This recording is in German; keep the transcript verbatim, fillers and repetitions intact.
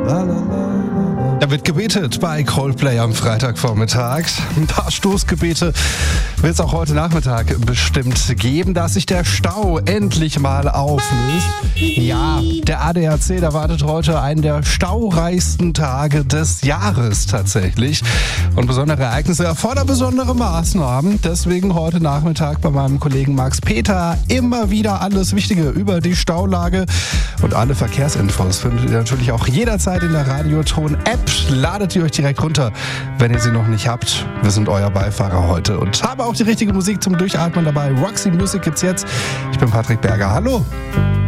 Da wird gebetet bei Coldplay am Freitagvormittag. Ein paar Stoßgebete wird es auch heute Nachmittag bestimmt geben, dass sich der Stau endlich mal auflöst. Ja, der A D A C, der wartet heute einen der staureichsten Tage des Jahres tatsächlich. Und besondere Ereignisse erfordern besondere Maßnahmen. Deswegen heute Nachmittag bei meinem Kollegen Max Peter immer wieder alles Wichtige über die Staulage. Und alle Verkehrsinfos findet ihr natürlich auch jederzeit in der Radioton-App. Ladet ihr euch direkt runter, wenn ihr sie noch nicht habt. Wir sind euer Beifahrer heute und habe auch die richtige Musik zum Durchatmen dabei. Roxy Music gibt's jetzt. Ich bin Patrick Berger. Hallo.